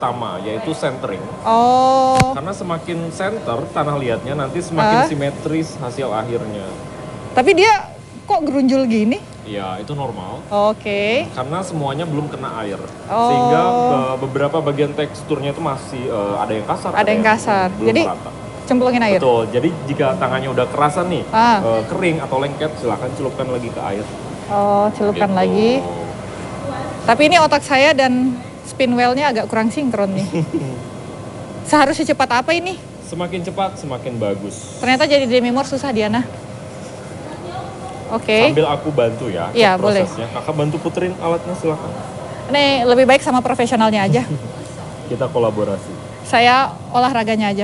Pertama yaitu centering. Oh. Karena semakin center tanah liatnya nanti semakin simetris hasil akhirnya. Tapi dia kok gerunjul gini? Ya itu normal. Oke. Karena semuanya belum kena air. Sehingga beberapa bagian teksturnya itu masih ada yang kasar. Ada yang kasar. Belum Jadi rata. cemplungin air. Betul. Jadi jika tangannya udah kerasan nih, kering atau lengket, silakan celupkan lagi ke air. Oh, celupkan Gitu. lagi. Tapi ini otak saya dan spin wheel-nya agak kurang sinkron nih. Seharusnya cepat apa ini? Semakin cepat semakin bagus. Ternyata jadi demi-more susah, Diana. Oke. Sambil aku bantu ya, Iya, prosesnya. Kakak bantu puterin alatnya silakan. Ini lebih baik sama profesionalnya aja. Kita kolaborasi. Saya olahraganya aja.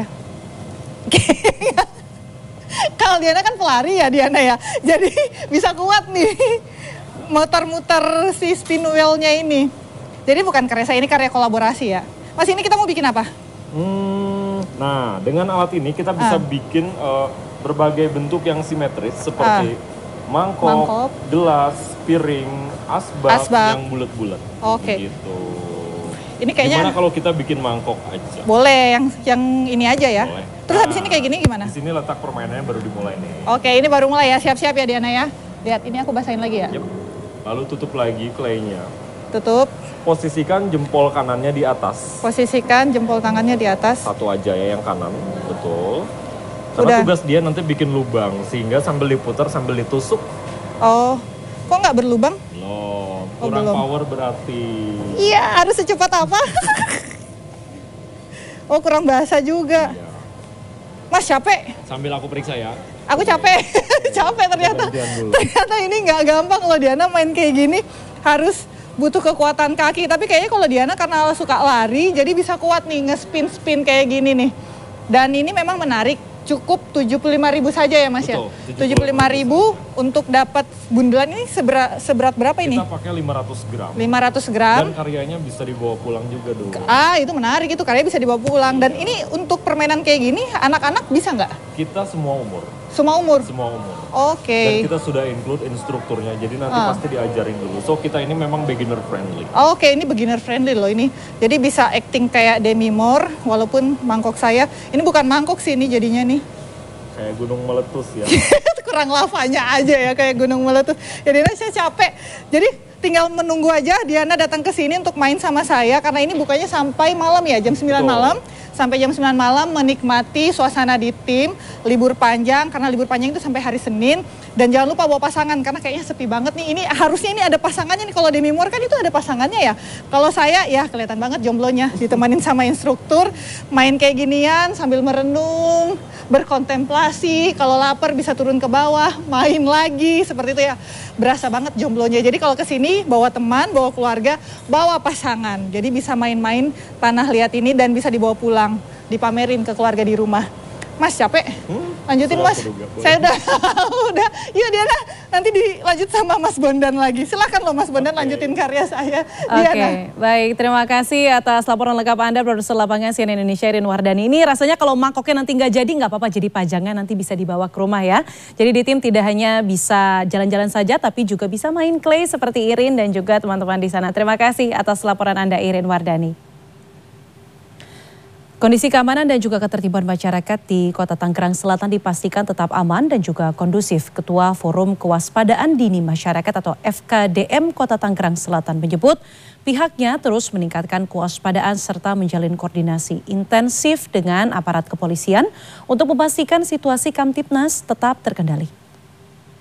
Kalau Diana kan pelari ya, Diana ya. Jadi bisa kuat nih. Muter-muter si spin wheel-nya ini. Jadi bukan karya saya, ini karya kolaborasi ya. Mas, ini kita mau bikin apa? Nah, dengan alat ini kita bisa bikin berbagai bentuk yang simetris seperti mangkok, gelas, piring, asbak yang bulat-bulat. Oke. Gitu. Ini kayaknya gimana kalau kita bikin mangkok aja? Boleh, yang ini aja ya. Boleh. Terus habis ini kayak gini gimana? Di sini letak permainannya baru dimulai nih. Oke, ini baru mulai ya. Siap-siap ya Diana ya. Lihat, ini aku basahin lagi ya. Yep. Lalu tutup lagi claynya. Tutup. Posisikan jempol kanannya di atas. Posisikan jempol tangannya di atas. Satu aja ya yang kanan, betul. Karena tugas dia nanti bikin lubang, sehingga sambil diputar sambil ditusuk. Oh, kok nggak berlubang? Loh, kurang power berarti. Iya, harus secepat apa? Oh, kurang bahasa juga. Iya. Mas, capek? Sambil aku periksa ya. Aku capek. Capek ternyata. Ternyata ini nggak gampang loh Diana main kayak gini. Harus butuh kekuatan kaki. Tapi kayaknya kalau Diana karena suka lari, jadi bisa kuat nih nge-spin-spin kayak gini nih. Dan ini memang menarik. Cukup 75.000 saja ya Mas. Betul, ya? 75.000 untuk dapat bundelan ini seberat berapa ini? Kita pakai 500 gram. 500 gram. Dan karyanya bisa dibawa pulang juga dong. Itu menarik, itu karyanya bisa dibawa pulang. Dan ini untuk permainan kayak gini, anak-anak bisa nggak? Kita semua umur. Semua umur? Semua umur. Oke. Dan kita sudah include instrukturnya, jadi nanti pasti diajarin dulu. So kita ini memang beginner friendly. Oke, ini beginner friendly loh ini. Jadi bisa acting kayak Demi Moore, walaupun mangkok saya. Ini bukan mangkok sih ini jadinya nih. Kayak gunung meletus ya. Kurang lavanya aja ya kayak gunung meletus. Jadi saya capek. Jadi tinggal menunggu aja Diana datang ke sini untuk main sama saya. Karena ini bukanya sampai malam ya, jam 9 malam. Sampai jam 9 malam menikmati suasana di tim, libur panjang, karena libur panjang itu sampai hari Senin. Dan jangan lupa bawa pasangan, karena kayaknya sepi banget nih. Ini harusnya ini ada pasangannya nih, kalau Demi Moore kan itu ada pasangannya ya. Kalau saya ya kelihatan banget jomblonya, ditemanin sama instruktur, main kayak ginian sambil merenung, berkontemplasi, kalau lapar bisa turun ke bawah, main lagi, seperti itu ya. Berasa banget jomblonya. Jadi kalau kesini bawa teman, bawa keluarga, bawa pasangan. Jadi bisa main-main tanah liat ini dan bisa dibawa pulang, dipamerin ke keluarga di rumah. Mas capek? Lanjutin Mas. Saya udah. Yuk Diana, nanti dilanjut sama Mas Bondan lagi. Silakan loh Mas Bondan lanjutin karya saya. Oke, baik. Terima kasih atas laporan lengkap Anda, produser lapangan CNN Indonesia Irin Wardani. Ini rasanya kalau mangkoknya nanti nggak jadi nggak apa-apa, jadi pajangan nanti bisa dibawa ke rumah ya. Jadi di tim tidak hanya bisa jalan-jalan saja, tapi juga bisa main clay seperti Irin dan juga teman-teman di sana. Terima kasih atas laporan Anda Irin Wardani. Kondisi keamanan dan juga ketertiban masyarakat di Kota Tangerang Selatan dipastikan tetap aman dan juga kondusif. Ketua Forum Kewaspadaan Dini Masyarakat atau FKDM Kota Tangerang Selatan menyebut pihaknya terus meningkatkan kewaspadaan serta menjalin koordinasi intensif dengan aparat kepolisian untuk memastikan situasi Kamtipnas tetap terkendali.